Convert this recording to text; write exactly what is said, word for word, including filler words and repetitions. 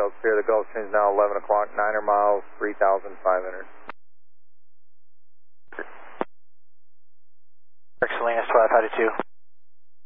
seatbelts clear. The Gulfstream's now eleven o'clock, niner miles, three thousand five hundred. Salinas twelve, how to two.